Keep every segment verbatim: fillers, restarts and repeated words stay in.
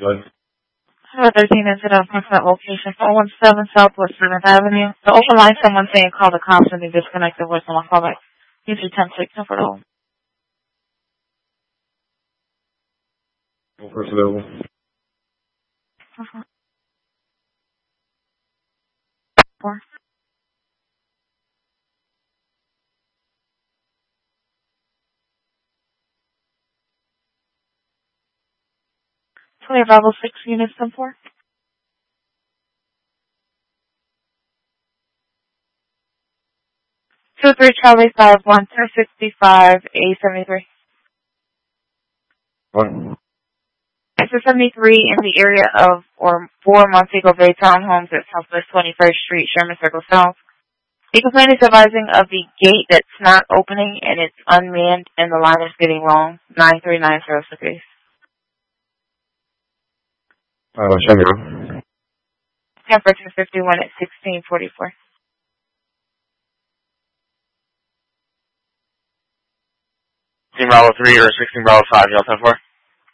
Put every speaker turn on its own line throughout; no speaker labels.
Good.
Number thirteen incident approximate location four one seven Southwest seventh Avenue. The open line, someone saying call the cops and they disconnect the voice on my callback. Usually ten six for the home.
No person available.
Uh-huh. Four. twenty Bravo six units ten four. Two three Charlie five one two sixty five A seventy three.
What?
Exit seventy three in the area of or four Montego Bay townhomes at Southwest twenty first Street, Sherman Circle South. The complaint is advising of the gate that's not opening and it's unmanned and the line is getting long. Nine three nine zero six eight.
Uh, show me.
Temperature fifty one at sixteen forty four.
sixteen Bravo three or sixteen Bravo five, y'all ten four?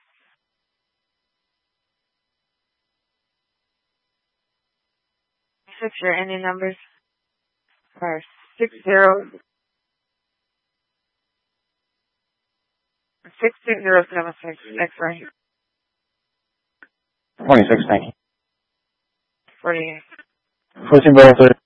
Six your Indian numbers are six zero six two zero seven six X-ray.
twenty-six, thank you.
Forty eight.
fourteen Bravo three.